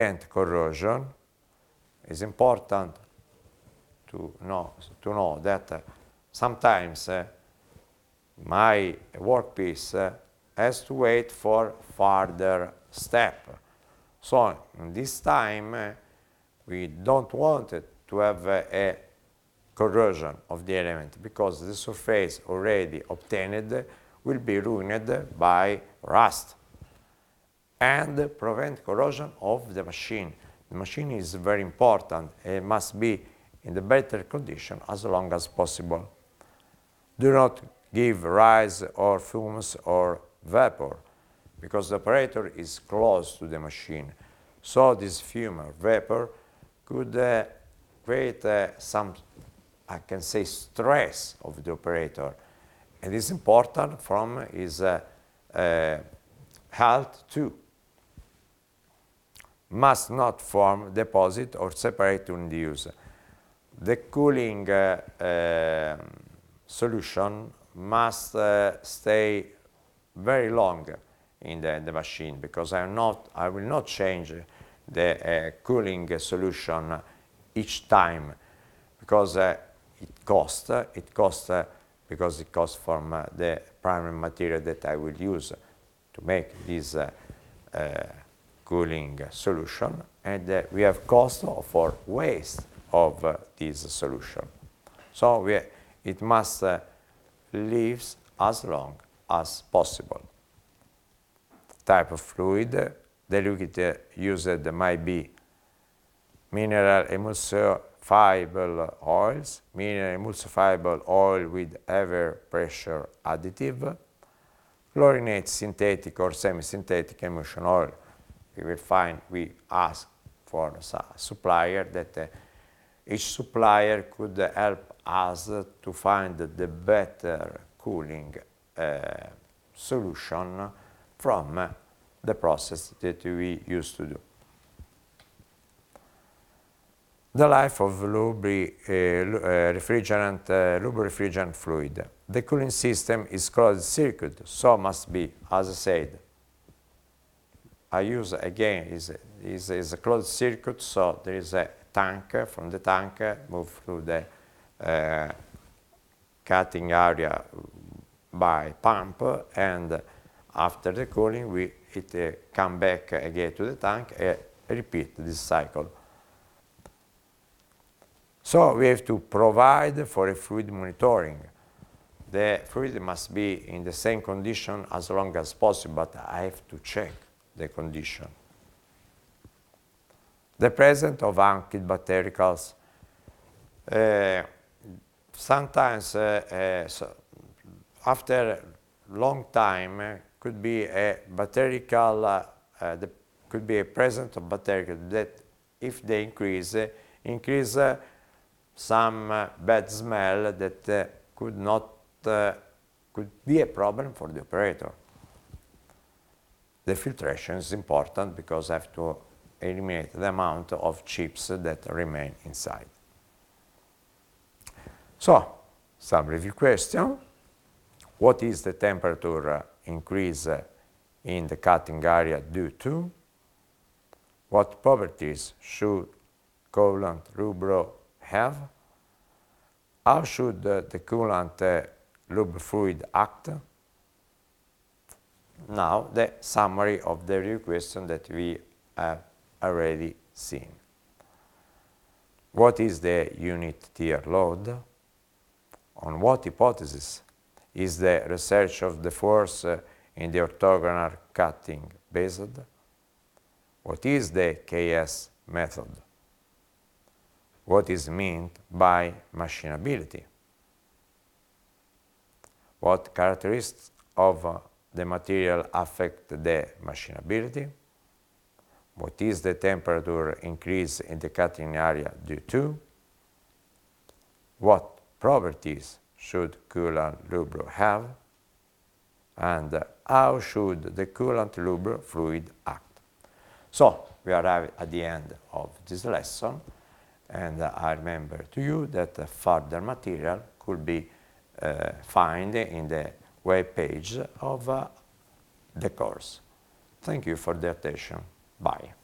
corrosion, it's important to know that sometimes my workpiece has to wait for further step. So in this time we don't want it to have a corrosion of the element, because the surface already obtained will be ruined by rust, and prevent corrosion of the machine. The machine is very important. It must be in the better condition as long as possible. Do not give rise or fumes or vapor, because the operator is close to the machine. So this fume or vapor could create some, I can say, stress of the operator. And it's important from his health too. Must not form deposit or separate during the use. The cooling solution must stay very long in the machine, because I will not change the cooling solution each time, because it costs because it costs from the primary material that I will use to make this cooling solution, and we have cost for waste of this solution. So it must live as long as possible. Type of fluid, the liquid used might be mineral emulsifiable oils, mineral emulsifiable oil with heavy pressure additive, chlorinate synthetic or semi-synthetic emulsion oil. We ask for a supplier that each supplier could help us to find the better cooling solution from the process that we used to do. The life of refrigerant fluid. The cooling system is closed circuit, so must be, as I said, I use again is a closed circuit, so there is a tank. From the tank move through the cutting area by pump, and after the cooling it come back again to the tank and repeat this cycle. So we have to provide for a fluid monitoring. The fluid must be in the same condition as long as possible, but I have to check the condition. The presence of unkilled bactericals. Sometimes after long time could be a bacterial, could be a presence of bacteria that, if they increase some bad smell that could be a problem for the operator. The filtration is important because I have to eliminate the amount of chips that remain inside. So, some review question. What is the temperature increase in the cutting area due to? What properties should coolant Rubro have? How should the coolant lube fluid act? Now the summary of the review question that we have already seen. What is the unit tear load? On what hypothesis is the research of the force in the orthogonal cutting based? What is the KS method? What is meant by machinability? What characteristics of the material affect the machinability? What is the temperature increase in the cutting area due to? What properties should coolant Rubro have? And how should the coolant Rubro fluid act? So we arrive at the end of this lesson, and I remember to you that further material could be found in the web page of the course. Thank you for the attention. Bye.